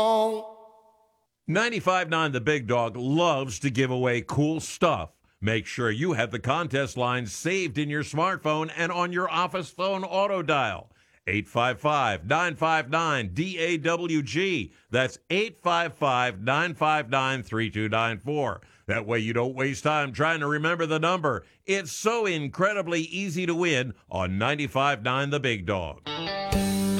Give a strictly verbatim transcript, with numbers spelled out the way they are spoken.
ninety-five point nine The Big Dog loves to give away cool stuff. Make sure you have the contest lines saved in your smartphone and on your office phone auto dial. eight five five, nine five nine, D A W G. That's eight five five, nine five nine, three two nine four. That way you don't waste time trying to remember the number. It's so incredibly easy to win on ninety-five point nine The Big Dog.